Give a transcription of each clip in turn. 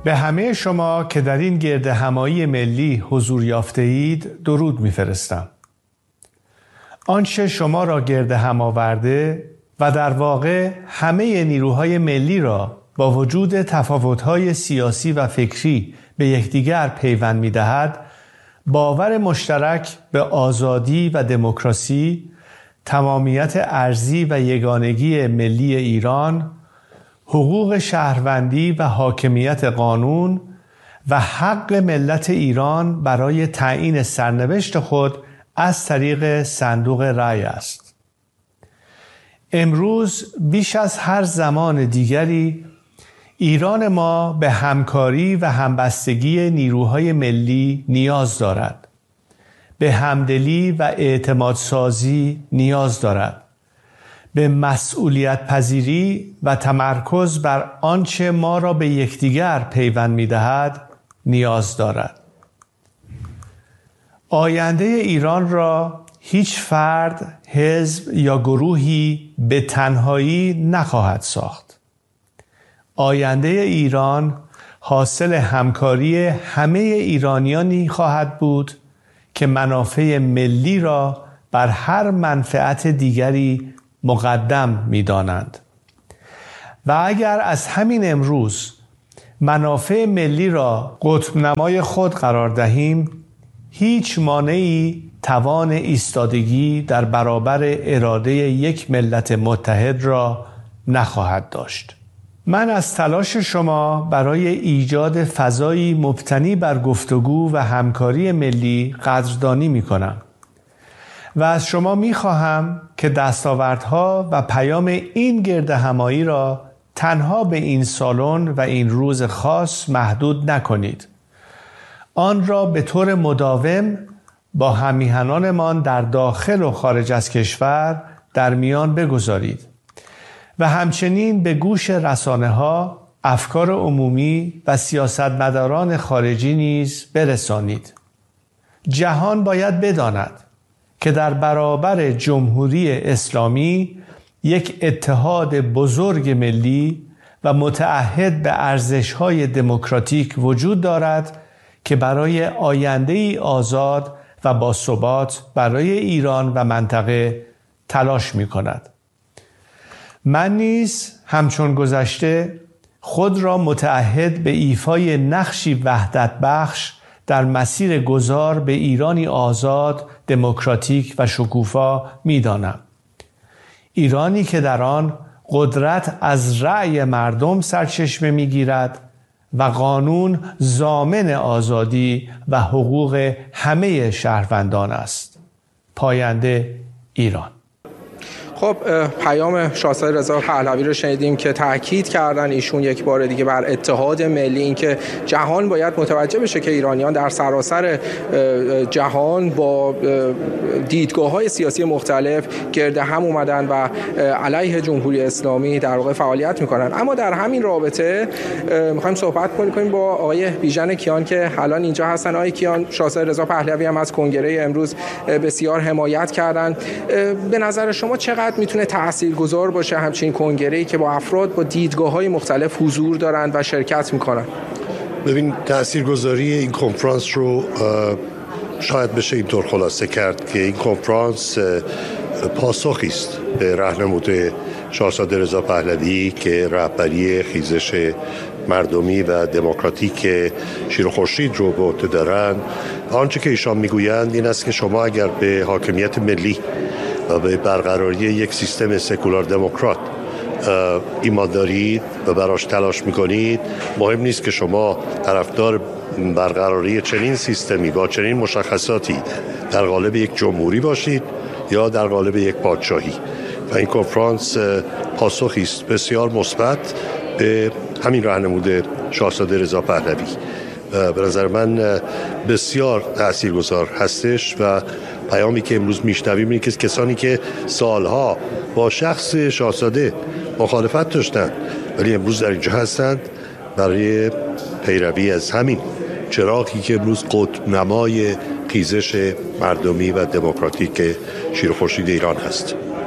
به همه شما که در این گرد همایی ملی حضور یافته اید درود می‌فرستم. آنچه شما را گرد هم آورده و در واقع همه نیروهای ملی را با وجود تفاوت‌های سیاسی و فکری به یکدیگر پیوند می‌دهد، باور مشترک به آزادی و دموکراسی، تمامیت ارضی و یگانگی ملی ایران، حقوق شهروندی و حاکمیت قانون و حق ملت ایران برای تعیین سرنوشت خود از طریق صندوق رای است. امروز بیش از هر زمان دیگری ایران ما به همکاری و همبستگی نیروهای ملی نیاز دارد. به همدلی و اعتمادسازی نیاز دارد. به مسئولیت پذیری و تمرکز بر آنچه ما را به یکدیگر پیوند می‌دهد نیاز دارد. آینده ایران را هیچ فرد، حزب یا گروهی به تنهایی نخواهد ساخت. آینده ایران حاصل همکاری همه ایرانیانی خواهد بود که منافع ملی را بر هر منفعت دیگری مقدم می‌دانند. و اگر از همین امروز منافع ملی را قطب نمای خود قرار دهیم، هیچ مانعی توان ایستادگی در برابر اراده یک ملت متحد را نخواهد داشت. من از تلاش شما برای ایجاد فضایی مبتنی بر گفتگو و همکاری ملی قدردانی می‌کنم و از شما می‌خواهم که دستاوردها و پیام این گرد همایی را تنها به این سالن و این روز خاص محدود نکنید. آن را به طور مداوم با هم‌میهنانمان در داخل و خارج از کشور در میان بگذارید و همچنین به گوش رسانه‌ها، افکار عمومی و سیاستمداران خارجی نیز برسانید. جهان باید بداند که در برابر جمهوری اسلامی یک اتحاد بزرگ ملی و متعهد به ارزش‌های دموکراتیک وجود دارد که برای آینده‌ای آزاد و باثبات برای ایران و منطقه تلاش می‌کند. من نیز همچون گذشته خود را متعهد به ایفای نقشی وحدت بخش در مسیر گذار به ایرانی آزاد، دموکراتیک و شکوفا می‌دانم. ایرانی که در آن قدرت از رأی مردم سرچشمه می‌گیرد و قانون ضامن آزادی و حقوق همه شهروندان است. پاینده ایران. خب پیام شاهزاده رضا پهلوی رو شنیدیم که تاکید کردن ایشون یک بار دیگه بر اتحاد ملی، این که جهان باید متوجه بشه که ایرانیان در سراسر جهان با دیدگاه‌های سیاسی مختلف گرد هم اومدن و علیه جمهوری اسلامی در واقع فعالیت میکنن. اما در همین رابطه می‌خوایم صحبت کنیم با آقای بیژن کیان که الان اینجا هستن. آقای کیان، شاهزاده رضا پهلوی هم از کنگره امروز بسیار حمایت کردن. به نظر شما چقدر میتونه تاثیرگذار باشه همچین کنگره‌ای که با افراد با دیدگاه‌های مختلف حضور دارند و شرکت میکنن؟ ببین، تاثیرگذاری این کنفرانس رو شاید بشه اینطور خلاصه کرد که این کنفرانس پاسخی است به راهنمود شاهزاده رضا پهلوی که رهبری خیزش مردمی و دموکراتیک شیر و خورشید رو به عهده دارند. آنچه که ایشان میگویند این است که شما اگر به حاکمیت ملی و به برقراری یک سیستم سکولار دموکرات ایمان دارید و براش تلاش میکنید، مهم نیست که شما طرفدار برقراری چنین سیستمی با چنین مشخصاتی در قالب یک جمهوری باشید یا در قالب یک پادشاهی. و این کنفرانس پاسخی است بسیار مثبت به همین راهنمود شاهزاده رضا پهلوی. به نظر من بسیار تاثیرگذار هستش و پیامی که امروز میشنویم اینه که کسانی که سالها با شخص شاهزاده مخالفت داشتند ولی امروز در اینجا هستند برای پیروی از همین چراغی که امروز قطب نمای خیزش مردمی و دموکراتیک شیر و خورشید ایران هست.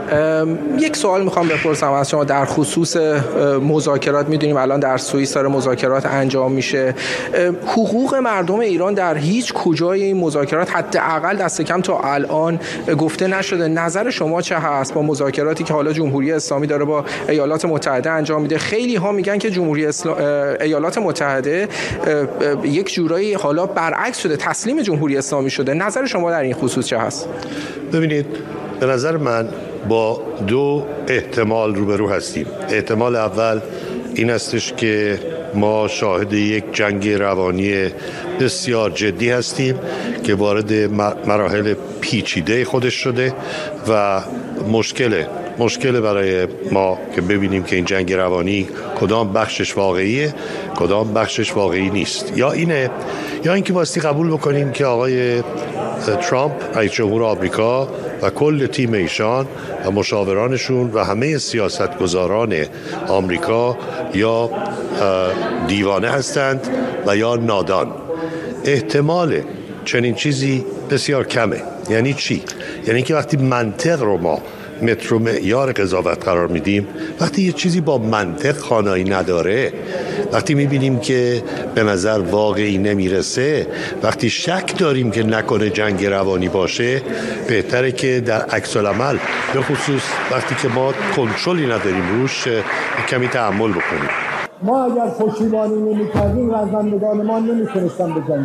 یک سوال میخوام بپرسم از شما در خصوص مذاکرات. میدونیم الان در سوئیس داره مذاکرات انجام میشه. حقوق مردم ایران در هیچ کجای این مذاکرات حداقل دست کم تا الان گفته نشده. نظر شما چه هست با مذاکراتی که حالا جمهوری اسلامی داره با ایالات متحده انجام میده؟ خیلی ها میگن که ایالات متحده یک جورایی حالا برعکس شده، تسلیم جمهوری اسلامی شده. نظر شما در این خصوص چه هست؟ ببینید، به نظر من با دو احتمال روبرو هستیم. احتمال اول این استش که ما شاهد یک جنگ روانی بسیار جدی هستیم که وارد مراحل پیچیده خودش شده و مشکل برای ما که ببینیم که این جنگ روانی کدام بخشش واقعیه، کدام بخشش واقعی نیست. یا اینکه باستی قبول بکنیم که آقای ترامپ رئیس جمهور آمریکا و کل تیم ایشان و مشاورانشون و همه سیاستگزاران آمریکا یا دیوانه هستند و یا نادان. احتمال چنین چیزی بسیار کمه. یعنی چی؟ یعنی که وقتی منطق رو ما متر و معیار قضاوت قرار میدیم، وقتی یه چیزی با منطق خانایی نداره، وقتی میبینیم که به نظر واقعی نمیرسه، وقتی شک داریم که نکنه جنگ روانی باشه، بهتره که در عکس العمل به خصوص وقتی که ما کنترلی نداریم روش کمی تأمل بکنیم. ما اگر پشتیبانی نمی‌کردیم رزمندگان ما نمی‌تونستن بجنگن.